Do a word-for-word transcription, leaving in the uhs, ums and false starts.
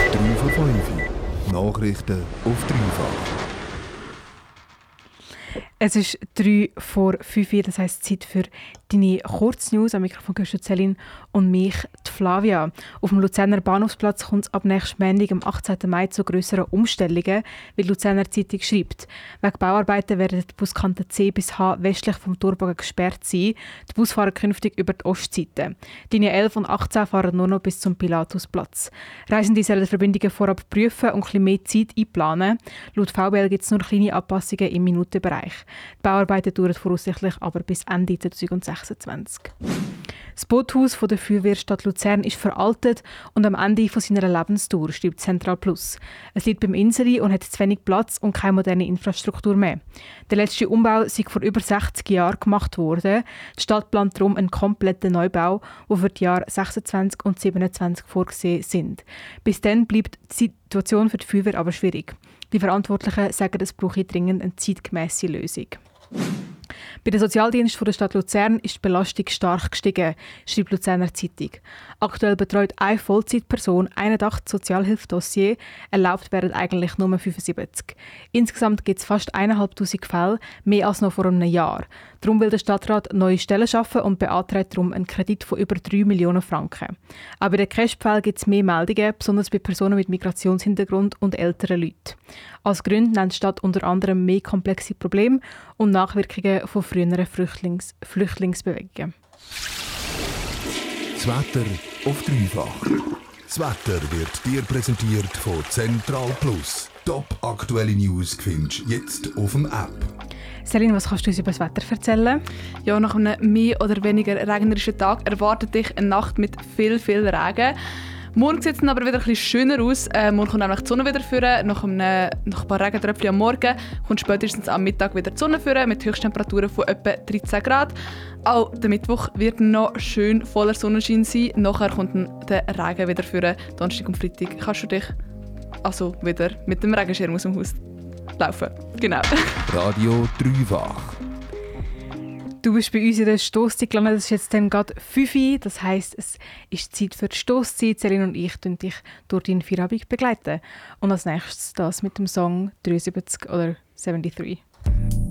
drei vor fünf. Nachrichten auf dreifach. Es ist drei vor fünf, das heisst Zeit für deine Kurznews. Am Mikrofon gehörst du Celine und mich, die Flavia. Auf dem Luzerner Bahnhofsplatz kommt es ab nächsten Montag, am achtzehnten Mai, zu grösseren Umstellungen, wie die Luzerner Zeitung schreibt. Wegen Bauarbeiten werden die Buskante C bis H westlich vom Thurbogen gesperrt sein. Die Bus fahren künftig über die Ostseite. Die Linie elf und achtzehn fahren nur noch bis zum Pilatusplatz. Reisende sollen die Verbindungen vorab prüfen und ein bisschen mehr Zeit einplanen. Laut V B L gibt es nur kleine Anpassungen im Minutenbereich. Die Bauarbeiten dauern voraussichtlich aber bis Ende zwanzig sechsundzwanzig. Das Boothaus der Feuerwehrstadt Luzern ist veraltet und am Ende von seiner Lebensdauer, schreibt Central Plus. Es liegt beim Inseli und hat zu wenig Platz und keine moderne Infrastruktur mehr. Der letzte Umbau sei vor über sechzig Jahren gemacht worden. Die Stadt plant darum einen kompletten Neubau, der für die Jahre sechsundzwanzig und siebenundzwanzig vorgesehen sind. Bis dann bleibt die Situation für die Feuerwehr aber schwierig. Die Verantwortlichen sagen, es brauche dringend eine zeitgemässe Lösung. Bei den Sozialdiensten der Stadt Luzern ist die Belastung stark gestiegen, schreibt die Luzerner Zeitung. Aktuell betreut eine Vollzeitperson einundachtzig Sozialhilfedossiers, erlaubt werden eigentlich nur fünfundsiebzig. Insgesamt gibt es fast eintausendfünfhundert Fälle, mehr als noch vor einem Jahr. Darum will der Stadtrat neue Stellen schaffen und beantragt darum einen Kredit von über drei Millionen Franken. Auch bei den Cash-Fällen gibt es mehr Meldungen, besonders bei Personen mit Migrationshintergrund und älteren Leuten. Als Gründe nennt die Stadt unter anderem mehr komplexe Probleme und Nachwirkungen von früheren Flüchtlings- Flüchtlingsbewegungen. Das Wetter auf dreifach. Das Wetter wird dir präsentiert von Central Plus. Top aktuelle News findest du jetzt auf dem App. Celine, was kannst du uns über das Wetter erzählen? Ja, nach einem mehr oder weniger regnerischen Tag erwartet dich eine Nacht mit viel, viel Regen. Morgen sieht es dann aber wieder ein bisschen schöner aus. Äh, morgen kommt nämlich die Sonne wieder führen. Nach, einem, nach ein paar Regentröpfchen am Morgen kommt spätestens am Mittag wieder die Sonne führen mit Höchsttemperaturen von etwa dreizehn Grad. Auch der Mittwoch wird noch schön voller Sonnenschein sein. Nachher kommt dann der Regen wieder führen. Donnerstag und Freitag kannst du dich also wieder mit dem Regenschirm aus dem Haus laufen. Genau. Radio dreifach. Du bist bei uns in der Stosszeit gelandet. Das ist jetzt dann gerade fünf Uhr. Das heisst, es ist Zeit für die Stosszeit. Celine und ich begleiten dich durch deinen Feierabend begleiten. Und als nächstes das mit dem Song dreiundsiebzig oder dreiundsiebzig.